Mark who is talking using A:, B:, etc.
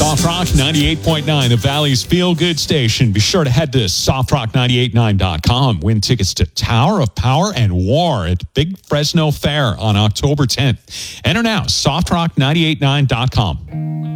A: Soft Rock 98.9, the Valley's feel-good station. Be sure to head to softrock989.com. Win tickets to Tower of Power and War at Big Fresno Fair on October 10th. Enter now, softrock989.com.